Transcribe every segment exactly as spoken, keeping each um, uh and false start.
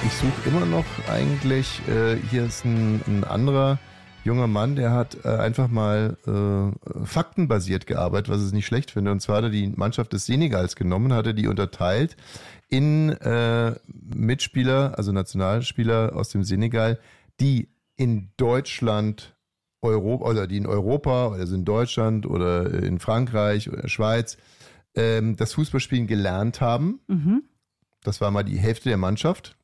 Ich suche immer noch eigentlich, äh, hier ist ein, ein anderer junger Mann, der hat äh, einfach mal äh, faktenbasiert gearbeitet, was ich nicht schlecht finde. Und zwar hat er die Mannschaft des Senegals genommen, hat er die unterteilt in äh, Mitspieler, also Nationalspieler aus dem Senegal, die in Deutschland, Europa, oder die in Europa, oder also in Deutschland oder in Frankreich oder Schweiz ähm, das Fußballspielen gelernt haben. Mhm. Das war mal die Hälfte der Mannschaft.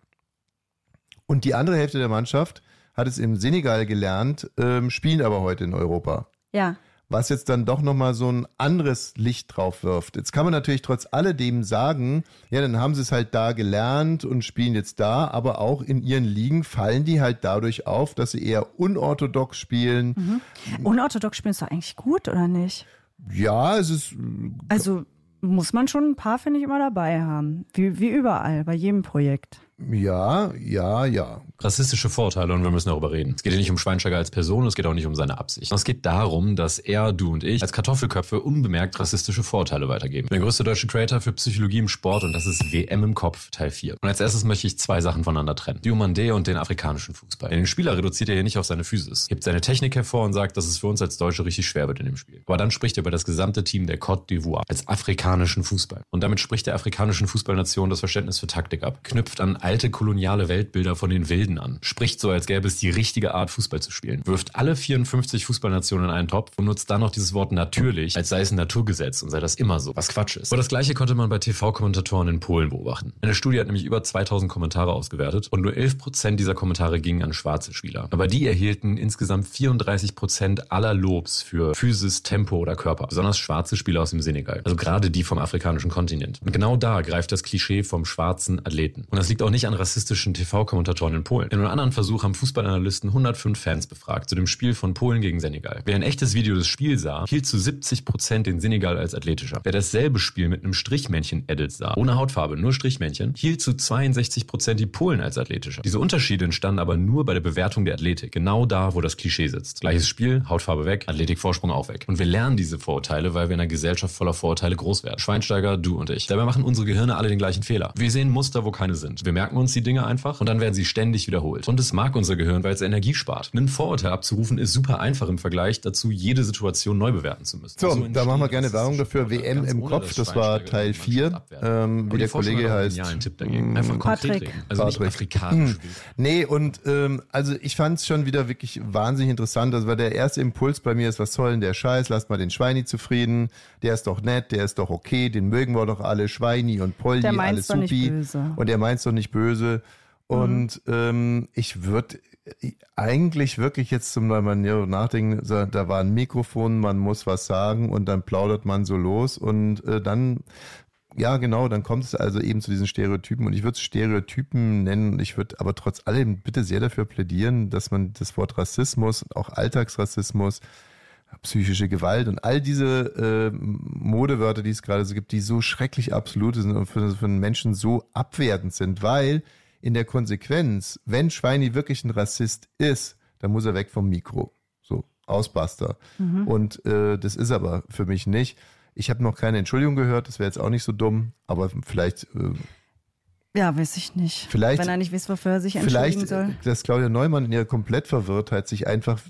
Und die andere Hälfte der Mannschaft hat es im Senegal gelernt, ähm, spielen aber heute in Europa. Ja. Was jetzt dann doch nochmal so ein anderes Licht drauf wirft. Jetzt kann man natürlich trotz alledem sagen, ja, dann haben sie es halt da gelernt und spielen jetzt da, aber auch in ihren Ligen fallen die halt dadurch auf, dass sie eher unorthodox spielen. Mhm. Unorthodox spielen ist doch eigentlich gut, oder nicht? Ja, es ist... Also muss man schon ein paar, finde ich, immer dabei haben. Wie, wie überall, bei jedem Projekt. Ja, ja, ja. Rassistische Vorurteile, und wir müssen darüber reden. Es geht ja nicht um Schweinsteiger als Person, es geht auch nicht um seine Absicht. Es geht darum, dass er, du und ich als Kartoffelköpfe unbemerkt rassistische Vorurteile weitergeben. Ich bin der größte deutsche Creator für Psychologie im Sport und das ist W M im Kopf, Teil vier. Und als erstes möchte ich zwei Sachen voneinander trennen. Diomandé und den afrikanischen Fußball. Den Spieler reduziert er hier nicht auf seine Physis, hebt seine Technik hervor und sagt, dass es für uns als Deutsche richtig schwer wird in dem Spiel. Aber dann spricht er über das gesamte Team der Côte d'Ivoire als afrikanischen Fußball. Und damit spricht der afrikanischen Fußballnation das Verständnis für Taktik ab, knüpft an alte koloniale Weltbilder von den Wilden an, spricht so, als gäbe es die richtige Art, Fußball zu spielen, wirft alle vierundfünfzig Fußballnationen in einen Topf und nutzt dann noch dieses Wort natürlich, als sei es ein Naturgesetz und sei das immer so, was Quatsch ist. Aber das Gleiche konnte man bei T V-Kommentatoren in Polen beobachten. Eine Studie hat nämlich über zweitausend Kommentare ausgewertet und nur elf Prozent dieser Kommentare gingen an schwarze Spieler. Aber die erhielten insgesamt vierunddreißig Prozent aller Lobs für Physis, Tempo oder Körper. Besonders schwarze Spieler aus dem Senegal. Also gerade die vom afrikanischen Kontinent. Und genau da greift das Klischee vom schwarzen Athleten. Und das liegt auch nicht an rassistischen T V-Kommentatoren in Polen. In einem anderen Versuch haben Fußballanalysten hundertfünf Fans befragt zu dem Spiel von Polen gegen Senegal. Wer ein echtes Video des Spiels sah, hielt zu siebzig Prozent den Senegal als athletischer. Wer dasselbe Spiel mit einem Strichmännchen-Edit sah, ohne Hautfarbe, nur Strichmännchen, hielt zu zweiundsechzig Prozent die Polen als athletischer. Diese Unterschiede entstanden aber nur bei der Bewertung der Athletik. Genau da, wo das Klischee sitzt. Gleiches Spiel, Hautfarbe weg, Athletikvorsprung auch weg. Und wir lernen diese Vorurteile, weil wir in einer Gesellschaft voller Vorurteile groß werden. Schweinsteiger, du und ich. Dabei machen unsere Gehirne alle den gleichen Fehler. Wir sehen Muster, wo keine sind. Wir merken uns die Dinge einfach und dann werden sie ständig wiederholt. Und es mag unser Gehirn, weil es Energie spart. Ein Vorurteil abzurufen ist super einfach im Vergleich dazu, jede Situation neu bewerten zu müssen. So, also da machen wir gerne Werbung dafür. W M im Kopf, das war Teil vier. Ähm, wie der Kollege heißt. Tipp dagegen. Einfach konkret Patrick. reden. Also nicht afrikanisch. Nee, und ähm, also ich fand es schon wieder wirklich wahnsinnig interessant. Das war der erste Impuls bei mir, ist, was soll denn der Scheiß? Lasst mal den Schweini zufrieden. Der ist doch nett, der ist doch okay, den mögen wir doch alle. Schweini und Poldi, Der meint's alles doch nicht supi. böse. Und der meint's doch nicht böse. Und mhm. ähm, ich würde eigentlich wirklich jetzt zum Neumann nachdenken, so, da war ein Mikrofon, man muss was sagen und dann plaudert man so los und äh, dann, ja genau, dann kommt es also eben zu diesen Stereotypen und ich würde es Stereotypen nennen, ich würde aber trotz allem bitte sehr dafür plädieren, dass man das Wort Rassismus, auch Alltagsrassismus, psychische Gewalt und all diese äh, Modewörter, die es gerade so gibt, die so schrecklich absolut sind und für, für einen Menschen so abwertend sind, weil in der Konsequenz, wenn Schweini wirklich ein Rassist ist, dann muss er weg vom Mikro. So, Ausbuster. Mhm. Und äh, das ist aber für mich nicht. Ich habe noch keine Entschuldigung gehört, das wäre jetzt auch nicht so dumm, aber vielleicht... Äh, Ja, weiß ich nicht. Vielleicht, wenn er nicht weiß, wofür er sich entschuldigen vielleicht, soll. Dass Claudia Neumann in ihrer Komplettverwirrtheit sich einfach